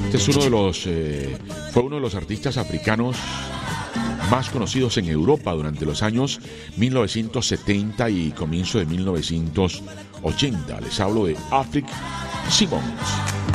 Este es fue uno de los artistas africanos más conocidos en Europa durante los años 1970 y comienzo de 1980. Les hablo de Afrique Simmons.